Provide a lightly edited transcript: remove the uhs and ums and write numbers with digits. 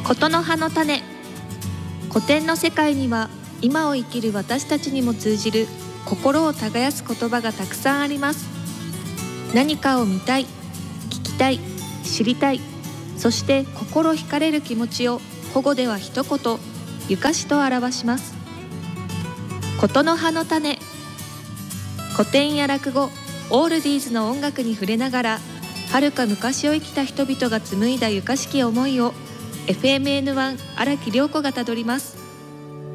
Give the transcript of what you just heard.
ことの葉の種。古典の世界には今を生きる私たちにも通じる心を耕す言葉がたくさんあります。何かを見たい、聞きたい、知りたい、そして心惹かれる気持ちを保護では一言、ゆかしと表します。ことの葉の種。古典や落語、オールディーズの音楽に触れながら、遥か昔を生きた人々が紡いだゆかしき思いを FMN1 荒木涼子がたどります。